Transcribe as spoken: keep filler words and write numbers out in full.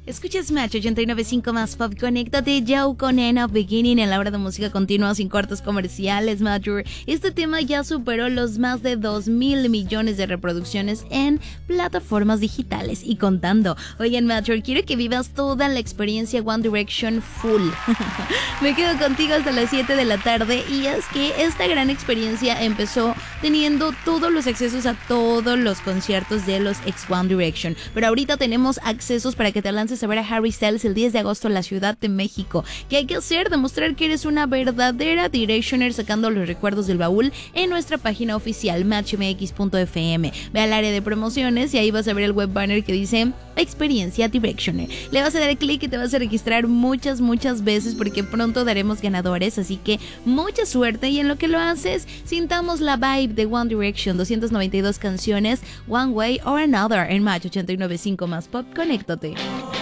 Escuchas Match ochenta y nueve punto cinco más Pop. Conéctate, Joe con Ena Beginning en la hora de música continua sin cortes comerciales, Matcher. Este tema ya superó los más de dos mil millones de reproducciones en plataformas digitales y contando. Oye, Matcher, quiero que vivas toda la experiencia One Direction full. Me quedo contigo hasta las siete de la tarde y es que esta gran experiencia empezó teniendo todos los accesos a todos los conciertos de los ex One Direction. Pero ahorita tenemos accesos para que te lances a ver a Harry Styles el diez de agosto en la Ciudad de México. ¿Qué hay que hacer? Demostrar que eres una verdadera Directioner sacando los recuerdos del baúl en nuestra página oficial match m x punto f m. Ve al área de promociones y ahí vas a ver el web banner que dice Experiencia Directioner. Le vas a dar clic y te vas a registrar muchas, muchas veces porque pronto daremos ganadores, así que mucha suerte y en lo que lo haces, sintamos la vibe de One Direction. Doscientas noventa y dos canciones, One Way or Another en Match ochenta y nueve punto cinco más Pop. Conéctate.